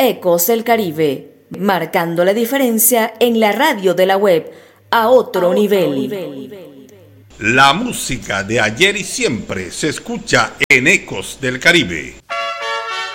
Ecos del Caribe, marcando la diferencia en la radio de la web a otro nivel. La música de ayer y siempre se escucha en Ecos del Caribe.